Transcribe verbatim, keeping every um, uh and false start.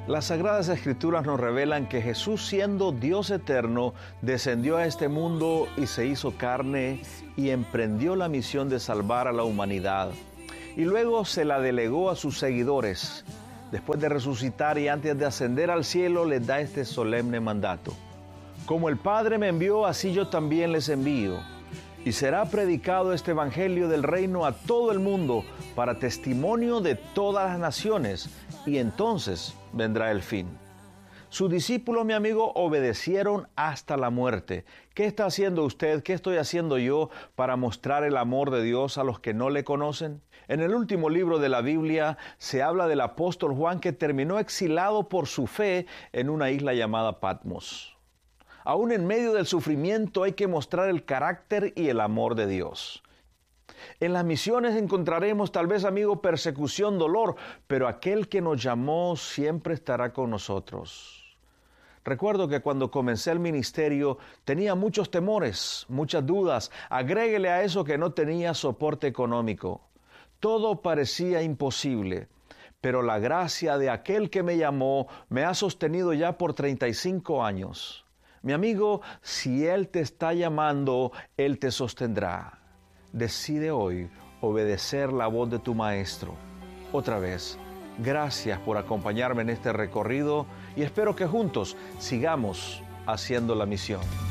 Las Sagradas Escrituras nos revelan que Jesús, siendo Dios eterno, descendió a este mundo y se hizo carne y emprendió la misión de salvar a la humanidad. Y luego se la delegó a sus seguidores. Después de resucitar y antes de ascender al cielo, les da este solemne mandato: como el Padre me envió, así yo también les envío. Y será predicado este evangelio del reino a todo el mundo para testimonio de todas las naciones, y entonces vendrá el fin. Sus discípulos, mi amigo, obedecieron hasta la muerte. ¿Qué está haciendo usted? ¿Qué estoy haciendo yo para mostrar el amor de Dios a los que no le conocen? En el último libro de la Biblia se habla del apóstol Juan, que terminó exilado por su fe en una isla llamada Patmos. Aún en medio del sufrimiento hay que mostrar el carácter y el amor de Dios. En las misiones encontraremos tal vez, amigo, persecución, dolor, pero aquel que nos llamó siempre estará con nosotros. Recuerdo que cuando comencé el ministerio tenía muchos temores, muchas dudas. Agréguele a eso que no tenía soporte económico. Todo parecía imposible, pero la gracia de aquel que me llamó me ha sostenido ya por treinta y cinco años. Mi amigo, si Él te está llamando, Él te sostendrá. Decide hoy obedecer la voz de tu Maestro. Otra vez, gracias por acompañarme en este recorrido y espero que juntos sigamos haciendo la misión.